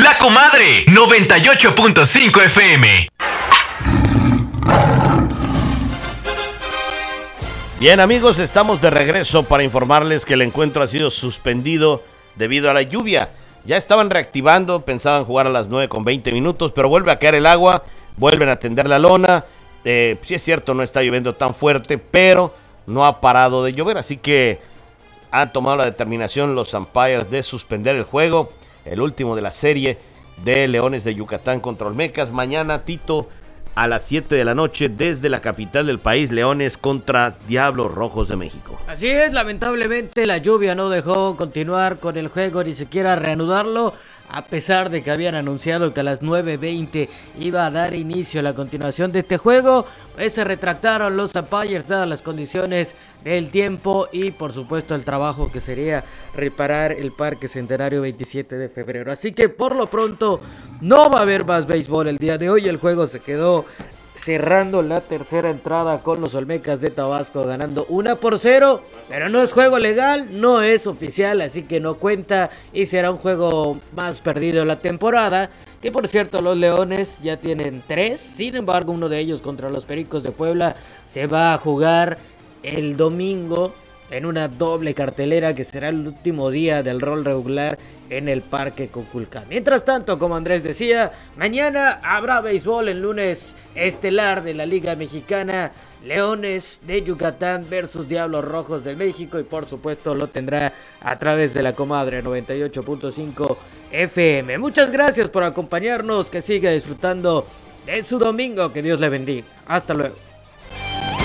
La Comadre 98.5 FM. Bien, amigos, estamos de regreso para informarles que el encuentro ha sido suspendido debido a la lluvia. Ya estaban reactivando, pensaban jugar a las 9:20, pero vuelve a caer el agua, vuelven a tender la lona. Sí es cierto, no está lloviendo tan fuerte, pero no ha parado de llover, así que han tomado la determinación los umpires de suspender el juego, el último de la serie de Leones de Yucatán contra Olmecas. Mañana, Tito, a las 7 de la noche, desde la capital del país, Leones contra Diablos Rojos de México. Así es, lamentablemente la lluvia no dejó continuar con el juego, ni siquiera reanudarlo, a pesar de que habían anunciado que a las 9:20 iba a dar inicio a la continuación de este juego. Pues se retractaron los umpires dadas las condiciones del tiempo y por supuesto el trabajo que sería reparar el Parque Centenario 27 de febrero. Así que por lo pronto no va a haber más béisbol el día de hoy. El juego se quedó cerrando la tercera entrada con los Olmecas de Tabasco ganando 1-0, pero no es juego legal, no es oficial, así que no cuenta y será un juego más perdido en la temporada. Que por cierto, los Leones ya tienen 3, sin embargo uno de ellos contra los Pericos de Puebla se va a jugar el domingo en una doble cartelera que será el último día del rol regular en el Parque Cuculcán. Mientras tanto, como Andrés decía, mañana habrá béisbol en lunes estelar de la Liga Mexicana, Leones de Yucatán versus Diablos Rojos de México, y por supuesto lo tendrá a través de la Comadre 98.5 FM. Muchas gracias por acompañarnos, que siga disfrutando de su domingo, que Dios le bendiga. Hasta luego.